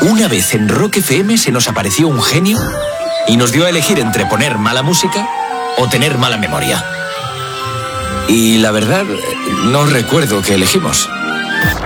Una vez en Rock FM se nos apareció un genio y nos dio a elegir entre poner mala música o tener mala memoria. Y la verdad, no recuerdo qué elegimos.